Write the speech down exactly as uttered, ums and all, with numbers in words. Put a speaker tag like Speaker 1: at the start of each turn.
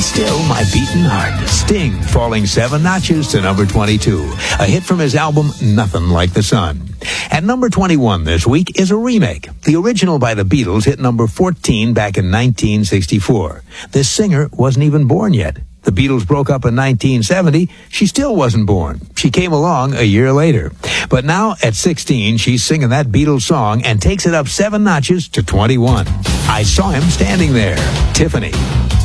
Speaker 1: Still My Beating Heart. Sting falling seven notches to number twenty-two. A hit from his album Nothing Like the Sun. At number twenty-one this week is a remake. The original by the Beatles hit number fourteen back in nineteen sixty-four. This singer wasn't even born yet. The Beatles broke up in nineteen seventy. She still wasn't born. She came along a year later. But now, at sixteen, she's singing that Beatles song and takes it up seven notches to twenty-one. I Saw Him Standing There. Tiffany.